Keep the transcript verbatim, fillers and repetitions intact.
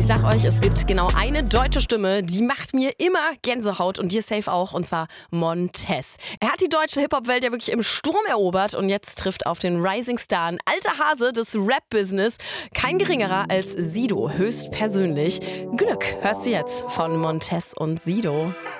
sag euch, es gibt genau eine deutsche Stimme, die macht mir immer Gänsehaut und dir safe auch, und zwar Montez. Er hat die deutsche Hip-Hop-Welt ja wirklich im Sturm erobert und jetzt trifft auf den Rising Star, ein alter Hase des Rap-Business, kein geringerer als Sido, höchstpersönlich. Glück hörst du jetzt von Montez und Sido.